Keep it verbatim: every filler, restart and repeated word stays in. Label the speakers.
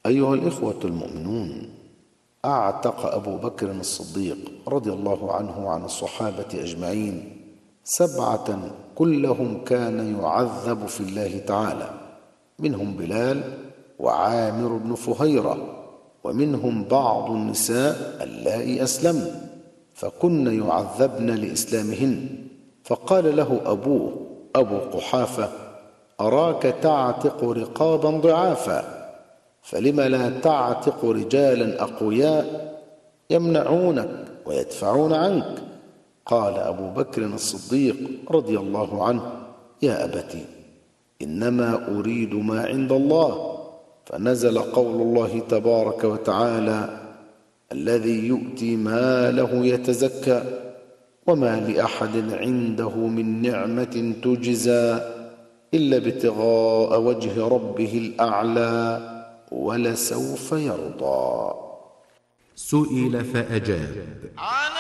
Speaker 1: أيها الإخوة المؤمنون، أعتق أبو بكر الصديق رضي الله عنه وعن الصحابة أجمعين سبعة كلهم كان يعذب في الله تعالى، منهم بلال وعامر بن فهيرة، ومنهم بعض النساء اللائي أسلمن فكن يعذبن لإسلامهن. فقال له أبوه أبو قحافة: أراك تعتق رقابا ضعافا، فلم لا تعتق رجالا أقوياء يمنعونك ويدفعون عنك؟ قال أبو بكر الصديق رضي الله عنه: يا أبت، إنما أريد ما عند الله. فنزل قول الله تبارك وتعالى: الذي يؤتي ماله يتزكى وما لأحد عنده من نعمة تجزى إلا ابتغاء وجه ربه الأعلى ولسوف يرضى.
Speaker 2: سئل فأجاب: